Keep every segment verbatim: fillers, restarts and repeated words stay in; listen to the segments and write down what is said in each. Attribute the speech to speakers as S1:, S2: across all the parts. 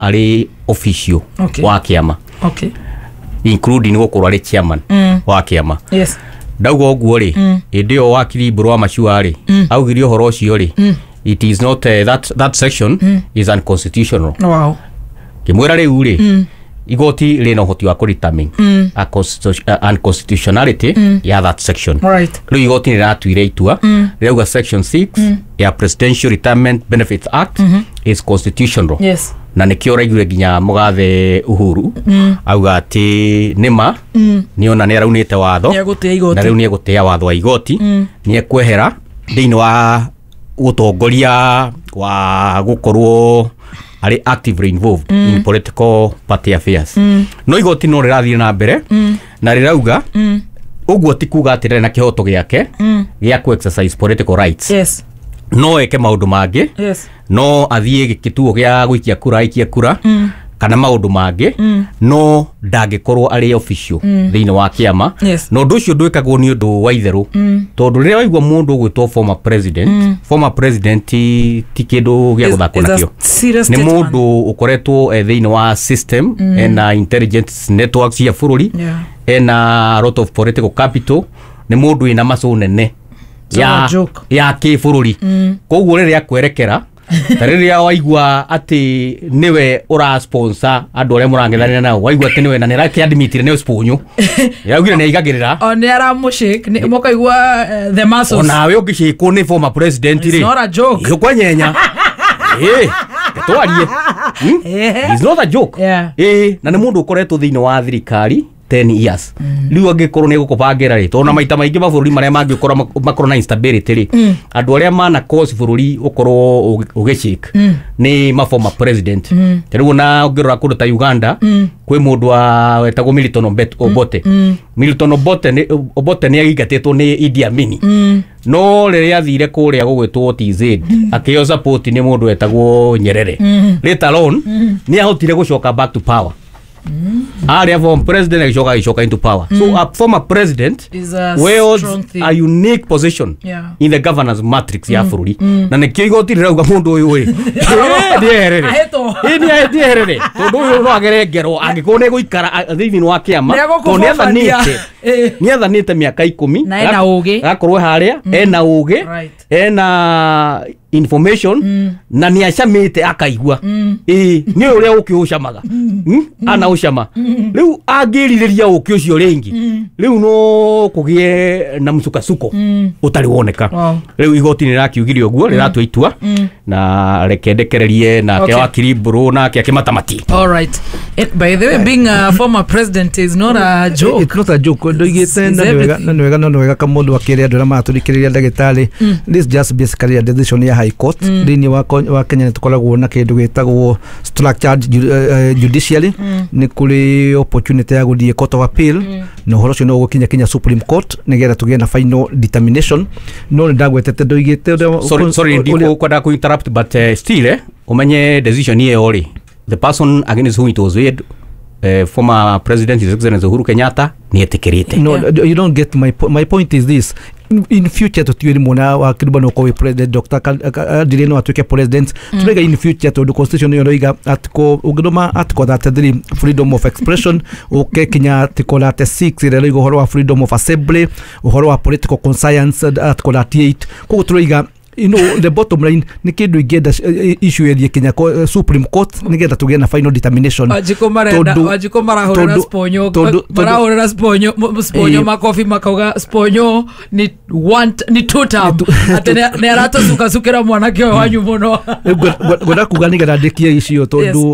S1: ari official
S2: okay.
S1: wa kiama
S2: okay
S1: including gukorwo ari chairman
S2: mm.
S1: wa kiama
S2: yes
S1: ndauga oguo ri indio wakiri Mburu wa Macua ri augire uhoro ucio ri it is not uh, that that section mm. is unconstitutional
S2: wow
S1: kimwira riu ri igoti rina uhoti wa kuritaming mm. a constitution uh, unconstitutionality mm. ya that section
S2: right
S1: riu igoti ni ratuire itua mm. riuga section six mm. ya Presidential Retirement Benefits Act mm -hmm. is constitutional
S2: yes
S1: na nikio regule ginya mugathe Uhuru mm. auga ati nima mm. niona ni araunite watho na riu ni egutia watho wa igoti mm. ni ekwehera thiini wa utongoria wa gukorwo ari actively involved mm. in political party affairs mm. no igoti no rirathie na mbere mm. na rirauga mm. uguo ti kuga atire na kihoto giake mm. gia ku exercise political rights
S2: yes
S1: no eke maundu mangi
S2: yes
S1: no athie gituo gia guikia kura ikia kura mm. kana maundu mangi mm. no ndangikorwo ari official mm. thiini wa kiama
S2: yes.
S1: no nducio ndwikagwo ni undu wa itheru mm. tondu riria waigwa mundu gwitwo former president mm. former president ti kindu gia guthako nakio
S2: ni
S1: mundu ukoretwo eh, thiini wa system mm. ena intelligence networks ya bururi
S2: yeah.
S1: ena a lot of political capital ni mundu ina maso nene ya ya ki bururi mm. koguo riria kwerekera tariria waigwa ati niwe ura sponsor andu aria murangethania nao waigwa ati niwe na nira ki admitire niwe sponyo yaugire ni igagirira
S2: on era mushik ni mokaigwa uh, the masses
S1: onawe ungishikwo ni former president ri
S2: it's not a joke
S1: yo kwanyenya eh twarie it's not a joke
S2: yeah.
S1: eh na ni mundu ukoretwo thiini wa thirikari ten years riu angikorwo ni gukubangira ri tona maita maingi mabũrũri maria mangikora makoro na instability ri andu aria mana cause bũrũri ukorwo ugishik ni ma former president riu na ngirora kundu ta Uganda kwi mundu wa wetagwo Milton Obote Milton Obote ni Obote ni agigatitwo ni Idi Amin no riria athire kuria gugwitwo T Z akio support ni mundu wetagwo Nyerere later on ni ahotire gucoka back to power Mm. Aria former president agishoka agishoka into power mm. so a former president
S2: is a
S1: wields a unique position
S2: yeah.
S1: in the governance matrix mm. ya bururi
S2: mm.
S1: na nikio igoti rirauga mundu uyu ri ndierere ini ndierere tondu uyu no agere ngero angikwo ne guikara thiini wa kiama to ni athanite ni athanite miaka ikumi
S2: na ena ugi
S1: gakorwo haria ena ugi ena information mm. na ni acamite akaigua mm. eh ni uria ukiucamaga mm. mm? ana ucama mm. riu angiririria uki ucio ringi mm. riu no kugie na msukasuko mm. utari woneka wow. riu igoti ni rakiugire uguo riratwa itua mm. na rekendekererie na okay. ke wakiri Mburu na ke akimatamati
S2: all right it, by the way being a former president is not a joke
S3: it's not a joke ndoigite na wega na wega no wega kamundu akiri andu maturikiriria ndagitari mm. this just basically a decision ya high court mm. dini wa wa Kenya ni tukoragwo na kindu gitagwo structured uh, judiciary mm. ni kuri opportunity ya guthie court of appeal mm. no horo cio no gukinya Kenya Supreme Court nigetha tugie na final determination no ndagwetete ndoigite
S1: sorry sorry ndiko kwenda ku interrupt but uh, still eh umenye decision ye ori the person against whom it was made uh, former president His Excellency Uhuru Kenyatta ni etikirite
S3: no yeah. you don't get my po my point is this in future to tuiri mona wa kiribano ko president Doctor Direno atuke president mm. tunega in future to the constitution yo iga atko ugdoma atko that the freedom of expression okay Kenya tikola te six ile igo horo wa freedom of assembly horo wa political conscience atko that eight ko tuiga you know the bottom line ni kindu igenda issue ya Kenya uh, Supreme Court nigenda tugia na final determination
S2: ajikomara ajikomara hora sponyo bara hora sponyo sponyo makofi makauga sponyo ni want ni total atene ne arato suka sukira mwanake wanyu muno
S3: goda kuganiga ndikie icio tondu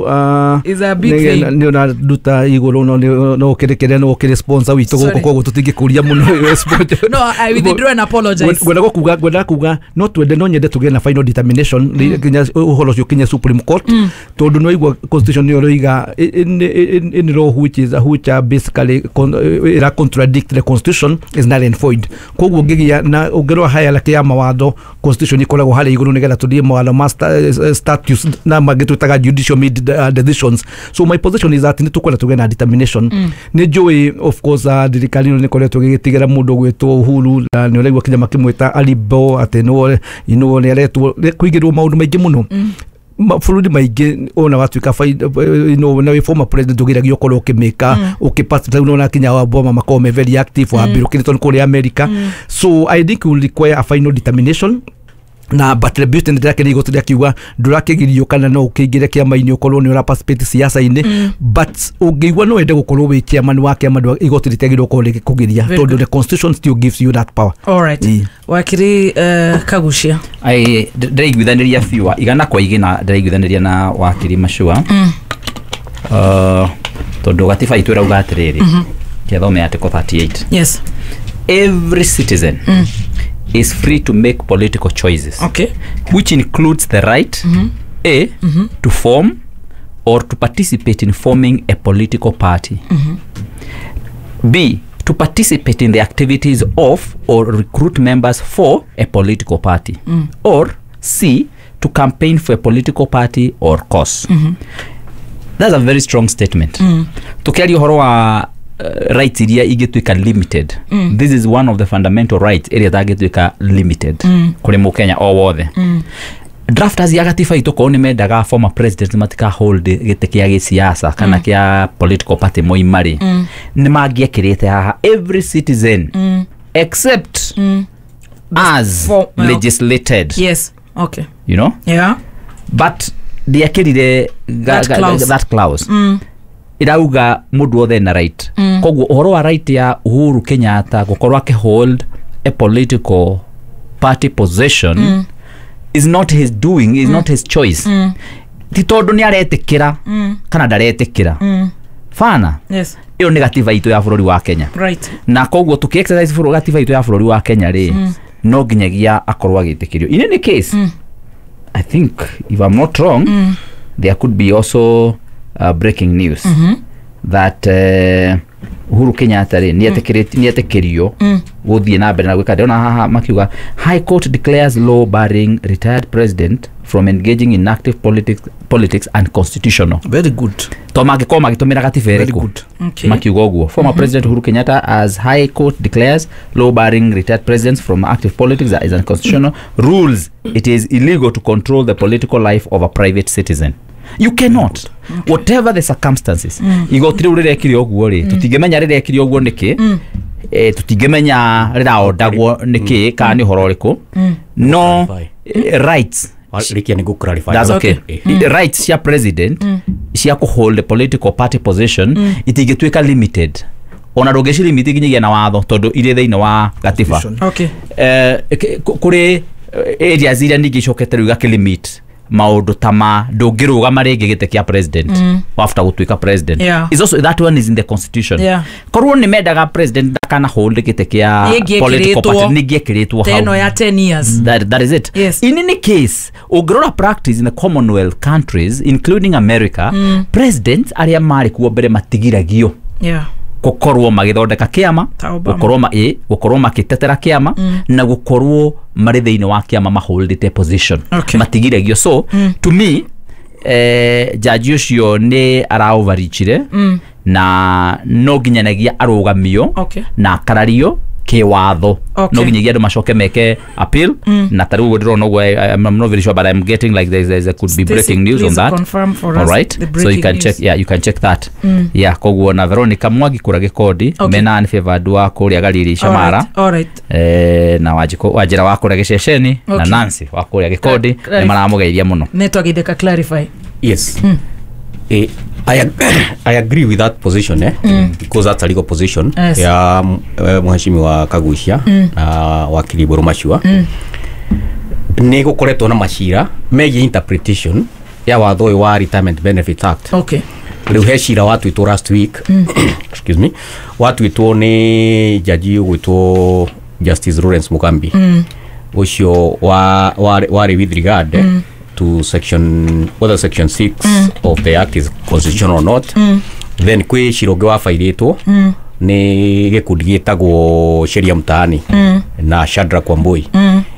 S3: ni na duta iguru no no kirekere no kire sponsor witu guko kwa tutingikuria muno
S2: no I withdraw and apologize
S3: goda kuga goda kuga no twende no nyende tugie na final determination Kenya uhoro cio Kenya Supreme Court tondu no igwa constitution yo roiga in law which is which basically ira contradict the constitution is null and void koguo ngigia na ungero haya la kia mawatho constitution ikoragwo hali iguru nigetha tudie mawatho master status na magitutaga judicial made decisions so my position is that ni tukwenda tugie na determination ni joy of course thirikari ni koretwo gitigera mundu gwetwo Uhuru na ni uregwa kinya makimwita alibo ateno ino ni aretwo kuigirwo maundu maingi muno mabũrũri maingĩ ona watuĩka no na wĩ former president ũgeragia ũkorwo ũkĩmĩka ũkĩpata na kinya wa Obama makorwo me very active wa mbere Clinton kũrĩa America. So I think will require a final determination na but rebuttal ndio yake igoti rĩa kiuga ndũrakĩgirio kana no ũkĩingĩre kĩama-inĩ ũkorwo nĩ ũra participate siasa-inĩ but ũngĩigua no wende gũkorwo wĩ chairman wa kĩama igoti rĩtagĩrĩirwo gũkorwo rĩgĩkũgiria tondũ the constitution still gives you that power.
S2: All right. Yeah. Wakiri uh, Kagucia
S4: ai ndĩraiguithaniria fiwa igana kwa igana ndĩraiguithaniria na wakiri Mashua mm. uh, tondũ gatiba itũ ĩrauga atĩrĩrĩ kĩathome article thirty-eight.
S2: Yes.
S4: Every citizen mm. is free to make political choices,
S2: okay,
S4: which includes the right mm-hmm. A mm-hmm. to form or to participate in forming a political party, mm-hmm. B to participate in the activities of or recruit members for a political party, mm. or C to campaign for a political party or cause. Mm-hmm. That's a very strong statement. Mm. Tukiaria uhoro wa Uh, rights iria igituika limited, mm. this is one of the fundamental rights area that igituika limited mm. kuri mukenya o wothe. mm. Drafters ya gatiba itoko ni mendaga former president matika hold gite kia gisiasa kana mm. kia political party moimari mm. ni magiekirite haha every citizen mm. except mm. as for, well, legislated.
S2: Yes, okay,
S4: you know,
S2: yeah,
S4: but diakirire
S2: that clause,
S4: that clause.
S2: Mm.
S4: irauga mundu othe na right. Mm. Koguo uhoro wa right ya Uhuru Kenyatta gukorwa ke hold a political party position mm. is not his doing, is mm. not his choice. Mm. Ti tondu ni aretikira mm. kana ndaretikira. Mm. Fana.
S2: Yes.
S4: Iyo ni gatiba itu ya bururi wa Kenya.
S2: Right.
S4: Na koguo tuki exercise bururi gatiba itu ya bururi wa Kenya ri mm. no ginyagia akorwa gitikirio. In any case, mm. I think if I'm not wrong, mm. there could be also Uh, breaking news mm-hmm. that uh, Uhuru Kenyatta ni yatekiriti ni yatekirio guthie na mbere na gwika ndona haha makiuga High Court declares law barring retired president from engaging in active politics politics unconstitutional.
S3: Very good.
S4: To magiko magitumira gatiba iriku
S2: okay.
S4: makiuga uguo former mm-hmm. president Uhuru Kenyatta as High Court declares law barring retired presidents from active politics is unconstitutional, rules it is illegal to control the political life of a private citizen. You cannot, okay. whatever the circumstances. Mm. Igotire urire kirio guo ri tutingemenya rire kirio guo niki mm. eh tutingemenya rira odagwo niki ka ni horo riku no eh, rights
S1: rikia ni go clarify.
S4: That's okay, okay. Mm. Rights cia president mm. cia ku hold a political party position mm. itigituika limited ona rogeshi limit ginyagia na watho tondu ire thiini wa gatiba.
S2: Okay.
S4: Eh kuri areas iria ningi cokete riuga ki limit maundu tama ndungirugama ringi gite kia president mm. after gutuika president.
S2: Yeah.
S4: Is also that one is in the constitution.
S2: Yeah.
S4: Korwo ni mendaga president ndakana hold gite kia political party ni giekiritwo
S2: hau teno ya ten years.
S4: That that is it.
S2: Yes.
S4: In any case, ugirora practice in the Commonwealth countries including America, mm. presidents aria mari kuo mbere matigiragio.
S2: Yeah.
S4: gukorwo magithondeka kiama, gukorwo ma e gukorwo makitetera kiama mm. na gukorwo mari thiini wa kiama maholdite position.
S2: Okay.
S4: Matigiragio. So mm. to me eh judge ucio ni araoverichire mm. na no ginyanagia arugamio
S2: okay.
S4: na karario kiwatho.
S2: Okay.
S4: No ginyagia ndo macoke meke appeal mm. na taru ndiro no I'm not very sure but I'm getting like there's, there's there could be Stacey, breaking news on that.
S2: Confirm for
S4: all
S2: us
S4: right, so you can news. check yeah you can check that mm. yeah koguo na Veronica Mwangi kura gikodi okay. mena ni favored wa kuria Galili Shamara.
S2: All right.
S4: Eh na wajiko wajira wa kuria giceceni okay. na Nancy wa kuria gikodi ni maramugeithia muno
S2: netwagitheka clarify.
S1: Yes. Mm. Eh, I, ag I agree with that position eh? mm. because that's a legal position. Yes. Ya uh, Mheshimiwa Kagucia mm. na wakili Uhuru Mashua mm. ni gukoretwo na mashira megie interpretation ya watho wa Retirement Benefits Act.
S2: Okay.
S1: Riu he shira watu itu last week mm. excuse me watu itu ni jaji gwitwo Justice Lawrence Mugambi mm. ucio wa wari with regard mm. to section whether section six mm. of the act is constitutional or not mm. then kwi shiroge wa fairitwo mm. ni gikundi gitagwo sheria mtaani mm. na Shadrack Wambui mm.